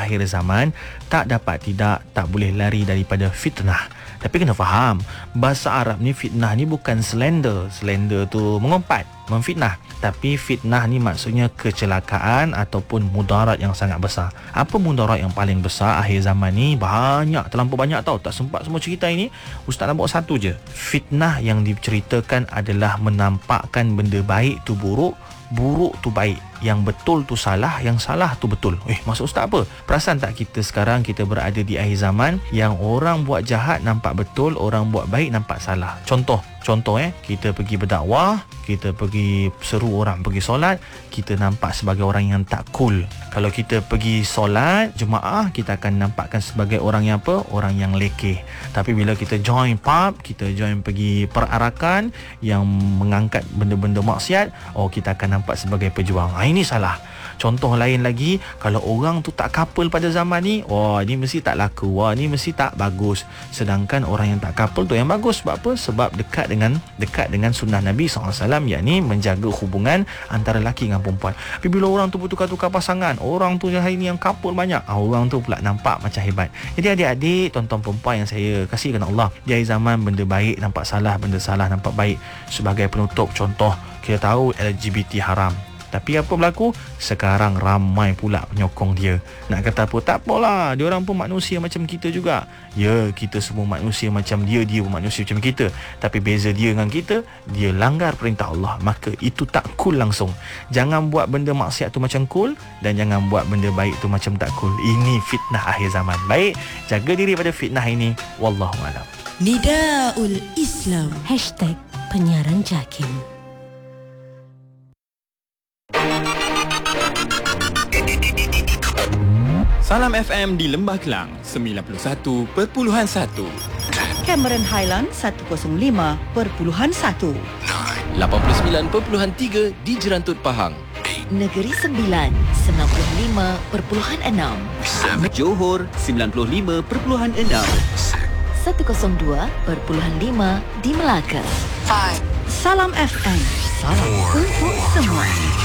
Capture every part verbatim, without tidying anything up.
akhir zaman, tak dapat tidak, tak boleh lari daripada fitnah. Tapi kena faham, bahasa Arab ni fitnah ni bukan slender. Slender tu mengumpat, memfitnah. Tapi fitnah ni maksudnya kecelakaan ataupun mudarat yang sangat besar. Apa mudarat yang paling besar akhir zaman ni? Banyak, terlampau banyak tau. Tak sempat semua cerita ini. Ustaz nak bawa satu je. Fitnah yang diceritakan adalah menampakkan benda baik tu buruk, buruk tu baik, yang betul tu salah, yang salah tu betul. Eh, maksud Ustaz apa? Perasan tak kita sekarang kita berada di akhir zaman yang orang buat jahat nampak betul, orang buat baik nampak salah. Contoh, contoh eh, kita pergi berdakwah, kita pergi seru orang pergi solat, kita nampak sebagai orang yang tak cool. Kalau kita pergi solat jemaah, kita akan nampakkan sebagai orang yang apa? Orang yang lekeh. Tapi bila kita join pub, kita join pergi perarakan yang mengangkat benda-benda maksiat, oh kita akan nampak sebagai pejuang. Ha, ini salah. Contoh lain lagi, kalau orang tu tak couple pada zaman ni, wah ni mesti tak laku, wah ni mesti tak bagus. Sedangkan orang yang tak couple tu yang bagus. Sebab apa? Sebab dekat dengan dekat dengan sunnah Nabi sallallahu alaihi wasallam, yakni menjaga hubungan antara lelaki dengan perempuan. Tapi bila orang tu bertukar-tukar pasangan, orang tu hari ni yang couple banyak, ah, orang tu pula nampak macam hebat. Jadi adik-adik, tuan-tuan perempuan yang saya kasihkan Allah, di akhir zaman benda baik nampak salah, benda salah nampak baik. Sebagai penutup, contoh, kita tahu L G B T haram. Tapi apa berlaku? Sekarang ramai pula penyokong dia. Nak kata apa? Tak apalah, dia orang pun manusia macam kita juga. Ya, kita semua manusia macam dia, dia pun manusia macam kita. Tapi beza dia dengan kita, dia langgar perintah Allah, maka itu tak cool langsung. Jangan buat benda maksiat tu macam cool, dan jangan buat benda baik tu macam tak cool. Ini fitnah akhir zaman. Baik, jaga diri pada fitnah ini. Wallahualam. Nidaul Islam Hashtag Penyiaran Jakim. Salam F M di Lembah Kelang sembilan puluh satu perpuluhan satu, Cameron Highland seratus lima perpuluhan satu, lapan puluh sembilan perpuluhan tiga di Jerantut Pahang, Negeri Sembilan sembilan puluh lima perpuluhan enam, Johor sembilan puluh lima perpuluhan enam, seratus dua perpuluhan lima di Melaka. Salam F M, salam untuk semua.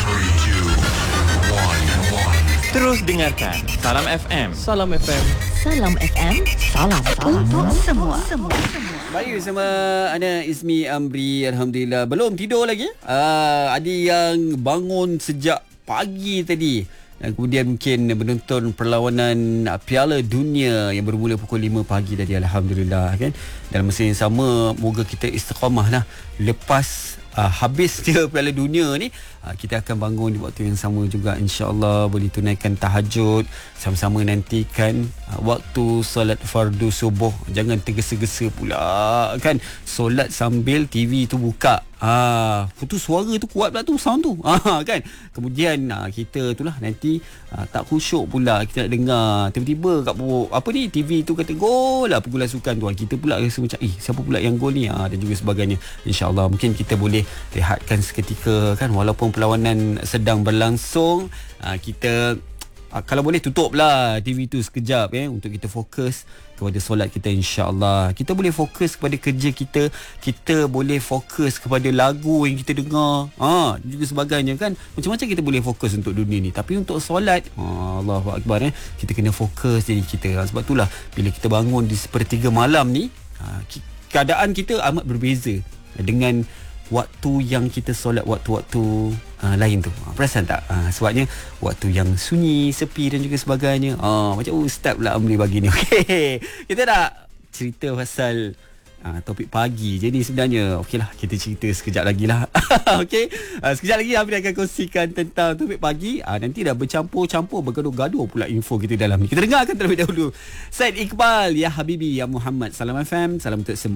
Terus dengarkan Salam F M. Salam F M. Salam F M, salam untuk semua. Baik, bersama Ana Ismi Amri. Alhamdulillah, belum tidur lagi. Uh, ada yang bangun sejak pagi tadi dan kemudian mungkin menonton perlawanan Piala Dunia yang bermula pukul lima pagi tadi. Alhamdulillah kan. Dalam masa yang sama, moga kita istiqamah lah. Lepas Uh, habis dia Piala Dunia ni, uh, kita akan bangun di waktu yang sama juga, insya-Allah boleh tunaikan tahajud, sama-sama nantikan uh, waktu solat fardu subuh. Jangan tergesa-gesa pula kan, solat sambil T V tu buka. Ah, tu suara tu kuat pula tu, sound tu. Ah kan. Kemudian ah, kita itulah nanti ah, tak khusyuk pula, kita nak dengar tiba-tiba kat apa ni T V tu kata gol lah pergulan sukan tu. Kita pula rasa macam eh siapa pula yang gol ni? Ah, dan juga sebagainya. Insya-Allah mungkin kita boleh rehatkan seketika kan, walaupun perlawanan sedang berlangsung. Ah, kita ah, kalau boleh tutuplah T V tu sekejap eh, untuk kita fokus kepada solat kita, insya-Allah. Kita boleh fokus kepada kerja kita, kita boleh fokus kepada lagu yang kita dengar, ha, juga sebagainya kan. Macam-macam kita boleh fokus untuk dunia ni. Tapi untuk solat, ha, Allahu Akbar eh, kita kena fokus diri kita. Sebab itulah bila kita bangun di sepertiga malam ni, ha, keadaan kita amat berbeza dengan waktu yang kita solat waktu-waktu uh, lain tu. Perasan tak? Uh, sebabnya waktu yang sunyi, sepi dan juga sebagainya. Uh, macam ustaz pula Amri bagi ni. Okey. Kita nak cerita pasal uh, topik pagi. Jadi sebenarnya okeylah, kita cerita sekejap lagi lah. Okey. Uh, sekejap lagi Amri akan kongsikan tentang topik pagi. Uh, nanti dah bercampur-campur, bergaduh-gaduh pula info kita dalam ni. Kita dengarkan terlebih dahulu. Said Iqbal, Ya Habibi, Ya Muhammad. Salam F M, salam untuk semua.